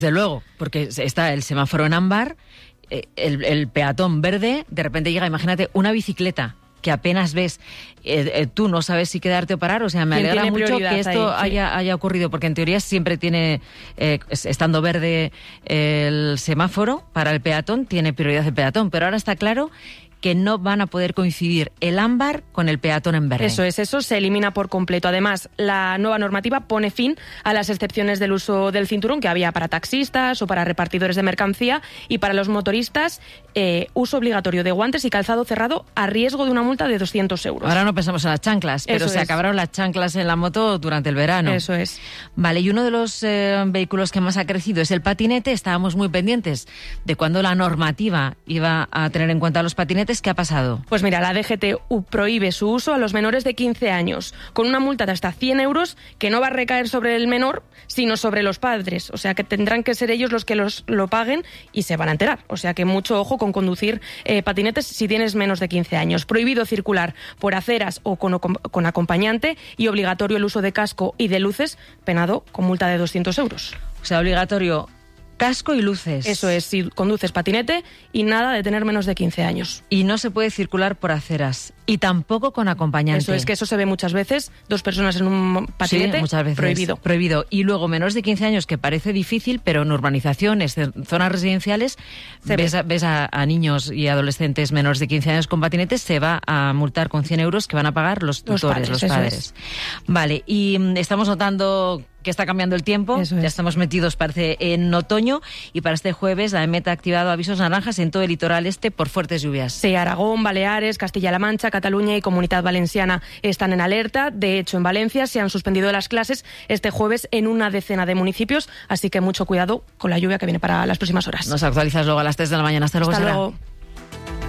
Desde luego, porque está el semáforo en ámbar, el peatón verde, de repente llega, imagínate, una bicicleta que apenas ves, tú no sabes si quedarte o parar. O sea, me alegra mucho que esto haya ocurrido, porque en teoría siempre tiene, estando verde el semáforo para el peatón, tiene prioridad el peatón, pero ahora está claro que no van a poder coincidir el ámbar con el peatón en verde. Eso se elimina por completo. Además, la nueva normativa pone fin a las excepciones del uso del cinturón que había para taxistas o para repartidores de mercancía, y para los motoristas, uso obligatorio de guantes y calzado cerrado a riesgo de una multa de 200 euros. Ahora no pensamos en las chanclas, pero se acabaron las chanclas en la moto durante el verano. Eso es. Vale, y uno de los vehículos que más ha crecido es el patinete. Estábamos muy pendientes de cuándo la normativa iba a tener en cuenta los patinetes. ¿Qué ha pasado? Pues mira, la DGT prohíbe su uso a los menores de 15 años, con una multa de hasta 100 euros que no va a recaer sobre el menor, sino sobre los padres. O sea, que tendrán que ser ellos los que lo paguen y se van a enterar. O sea, que mucho ojo con conducir patinetes si tienes menos de 15 años. Prohibido circular por aceras o con acompañante, y obligatorio el uso de casco y de luces, penado con multa de 200 euros. O sea, obligatorio casco y luces. Eso es, si conduces patinete, y nada de tener menos de 15 años. Y no se puede circular por aceras. Y tampoco con acompañante. Eso es, que eso se ve muchas veces. 2 personas en un patinete, sí, muchas veces. Prohibido. Y luego menores de 15 años, que parece difícil, pero en urbanizaciones, en zonas residenciales, ves a niños y adolescentes menores de 15 años con patinetes, se va a multar con 100 euros que van a pagar los tutores, los padres. Vale, y estamos notando que está cambiando el tiempo. Ya estamos metidos, parece, en otoño, y para este jueves la EMET ha activado avisos naranjas en todo el litoral este por fuertes lluvias. Sí, Aragón, Baleares, Castilla-La Mancha, Cataluña y Comunidad Valenciana están en alerta. De hecho, en Valencia se han suspendido las clases este jueves en una decena de municipios, así que mucho cuidado con la lluvia que viene para las próximas horas. Nos actualizas luego a las 3 de la mañana. Hasta luego, Hasta Sara. luego.